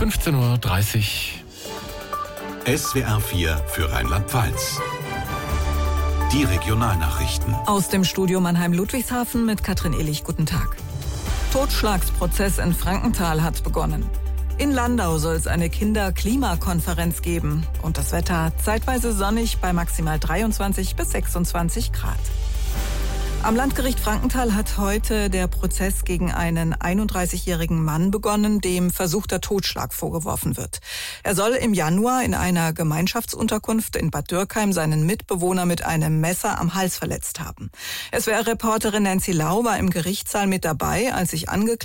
15:30 Uhr. SWR 4 für Rheinland-Pfalz. Die Regionalnachrichten. Aus dem Studio Mannheim-Ludwigshafen mit Katrin Illich. Guten Tag. Totschlagsprozess in Frankenthal hat begonnen. In Landau soll es eine Kinder-Klimakonferenz geben. Und das Wetter zeitweise sonnig bei maximal 23 bis 26 Grad. Am Landgericht Frankenthal hat heute der Prozess gegen einen 31-jährigen Mann begonnen, dem versuchter Totschlag vorgeworfen wird. Er soll im Januar in einer Gemeinschaftsunterkunft in Bad Dürkheim seinen Mitbewohner mit einem Messer am Hals verletzt haben. SWR-Reporterin Nancy Lau war im Gerichtssaal mit dabei, als sich Angeklagte